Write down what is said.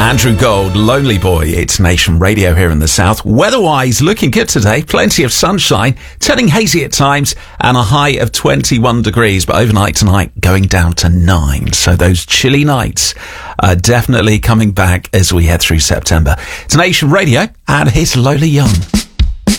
Andrew Gold, Lonely Boy. It's Nation Radio here in the south. Weather-wise, looking good today. Plenty of sunshine, turning hazy at times, and a high of 21 degrees. But overnight tonight, going down to 9. So those chilly nights are definitely coming back as we head through September. It's Nation Radio, and here's Lola Young.